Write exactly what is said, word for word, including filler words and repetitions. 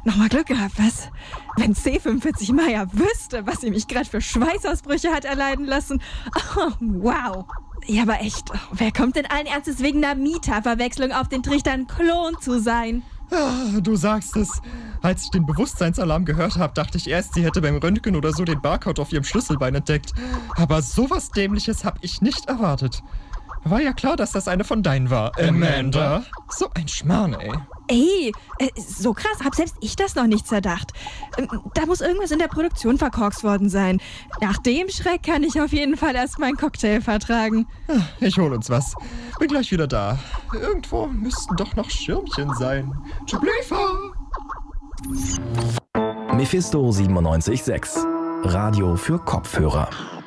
nochmal Glück gehabt, was? Wenn C fünfundvierzig Meier wüsste, was sie mich gerade für Schweißausbrüche hat erleiden lassen. Oh, wow. Ja, aber echt, wer kommt denn allen Ernstes wegen einer Mieterverwechslung auf den Trichter, ein Klon zu sein? Ah, du sagst es. Als ich den Bewusstseinsalarm gehört habe, dachte ich erst, sie hätte beim Röntgen oder so den Barcode auf ihrem Schlüsselbein entdeckt. Aber sowas Dämliches habe ich nicht erwartet. War ja klar, dass das eine von deinen war, Amanda. So ein Schmarrn, ey. Ey, äh, so krass, hab selbst ich das noch nicht zerdacht. Ähm, Da muss irgendwas in der Produktion verkorkst worden sein. Nach dem Schreck kann ich auf jeden Fall erst meinen Cocktail vertragen. Ich hol uns was. Bin gleich wieder da. Irgendwo müssten doch noch Schirmchen sein. Tschüblefa! Mephisto siebenundneunzig Komma sechs. Radio für Kopfhörer.